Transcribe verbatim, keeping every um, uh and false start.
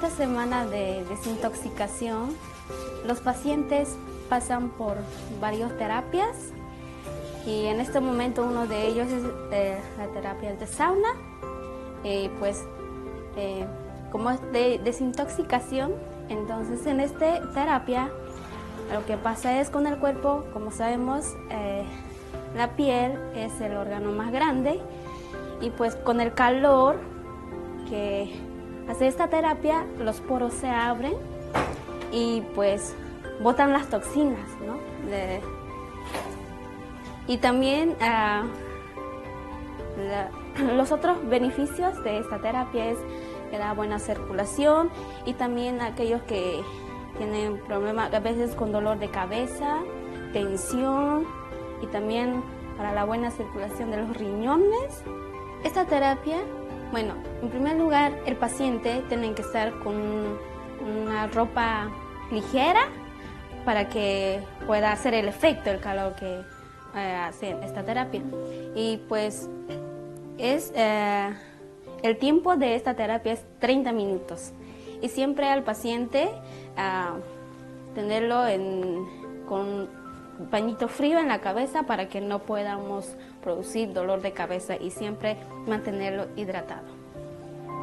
esta semana de desintoxicación, los pacientes pasan por varias terapias y en este momento uno de ellos es eh, la terapia de sauna. Y pues eh, como es de desintoxicación, entonces en esta terapia lo que pasa es con el cuerpo, como sabemos, eh, la piel es el órgano más grande y pues con el calor que hace esta terapia los poros se abren y pues botan las toxinas, ¿no? De, y también uh, la, los otros beneficios de esta terapia es que da buena circulación y también aquellos que tienen problemas a veces con dolor de cabeza, tensión y también para la buena circulación de los riñones. Esta terapia, bueno, en primer lugar el paciente tiene que estar con una ropa ligera para que pueda hacer el efecto del calor que eh, hace esta terapia. Y pues es, eh, el tiempo de esta terapia es treinta minutos y siempre al paciente uh, tenerlo en, con un pañito frío en la cabeza para que no podamos producir dolor de cabeza y siempre mantenerlo hidratado.